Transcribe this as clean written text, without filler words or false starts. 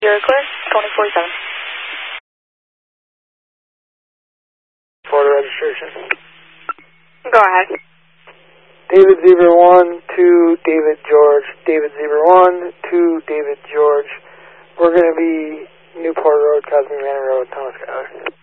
You're clear, 2047. For the registration. Go ahead. David Zebra 1 to David George. David Zebra 1 to David George. We're going to be Newport Road, Cosby Manor Road, Thomas Schuyler.